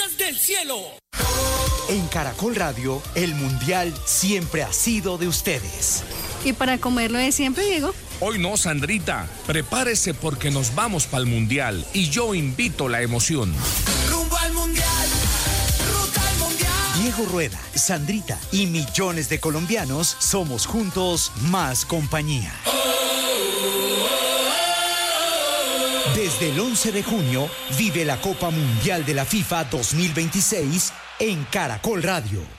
estrellas del cielo. En Caracol Radio, el Mundial siempre ha sido de ustedes. ¿Y para comerlo de siempre, Diego? Hoy no, Sandrita. Prepárese porque nos vamos para el Mundial y yo invito la emoción. Rumbo al Mundial, ruta al Mundial. Diego Rueda, Sandrita y millones de colombianos somos juntos más compañía. Desde el 11 de junio, vive la Copa Mundial de la FIFA 2026 en Caracol Radio.